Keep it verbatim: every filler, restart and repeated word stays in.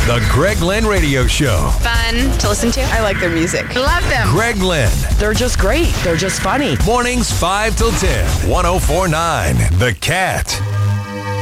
The Greg Lynn Radio Show. Fun to listen to. I like their music. Love them. Greg Lynn. They're just great. They're just funny. Mornings five till ten. one oh four point nine The Cat.